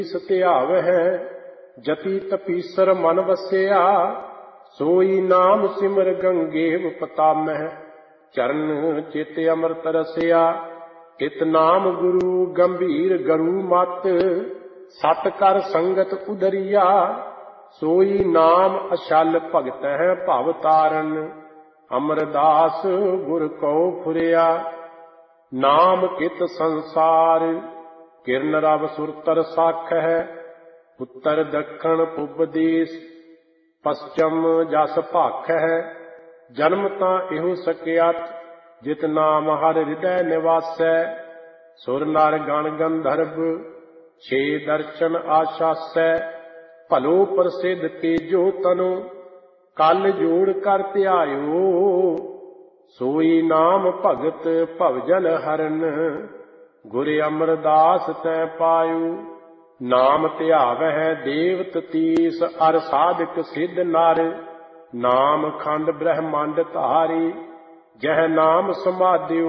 ਧਿਆਵ ਹੈ। ਜਤੀ ਤਪੀਸਰ ਮਨ ਵਸਿਆ, ਸੋਈ ਨਾਮ ਸਿਮਰ ਗੰਗੇਵ ਪਤਾਮਹਿ। ਚਰਨ ਚਿਤ ਅੰਮ੍ਰਿਤ ਰਸਿਆ, ਇਤ ਨਾਮ ਗੁਰੂ ਗੰਭੀਰ ਗਰੂ ਮਤ। ਸਤ ਕਰ ਸੰਗਤ ਉਦਰੀਆ, ਸੋਈ ਨਾਮ ਅਛਲ ਭਗਤ ਹੈ ਭਵ ਤਾਰਨ। ਅਮਰਦਾਸ ਗੁਰ ਕਉ ਫੁਰਿਆ, ਨਾਮ ਕਿਤ ਸੰਸਾਰ। ਕਿਰਨ ਰਵ ਸੁਰਤਰ ਸਾਖ ਹੈ, ਉੱਤਰ ਦੱਖਣ ਪੁਬ ਦੇਸ। ਪਸਚਮ ਜਸ ਭਾਖ ਹੈ, ਜਨਮ ਤਾਂ ਇਹੋ ਸਕਿਆਤ। ਜਿਤ ਨਾਮ ਹਰ ਹਿਰਦੈ ਨਿਵਾਸੈ, ਸੁਰ ਨਰ ਗਣ ਗੰਧਰਵ ਛੇ ਦਰਸ਼ਨ ਆਸ਼ਾਸੈ। ਭਲੋ ਪ੍ਰਸਿੱਧ ਤੇਜੋ ਤਨੋ, ਕਲ ਜੋੜ ਕਰ ਧਿਆਇਓ। ਸੋਈ ਨਾਮ ਭਗਤ ਭਵਜਨ ਹਰਨ, ਗੁਰ ਅਮਰਦਾਸ ਤੈ ਪਾਇਓ। ਨਾਮ ਧਿਆਵਹਿ ਦੇਵਤ ਤੀਸ, ਅਰ ਸਾਧਕ ਸਿੱਧ ਨਰ। ਨਾਮ ਖੰਡ ਬ੍ਰਹਮੰਡ ਧਾਰੀ, ਜਹ ਨਾਮ ਸਮਾਧਿਓ।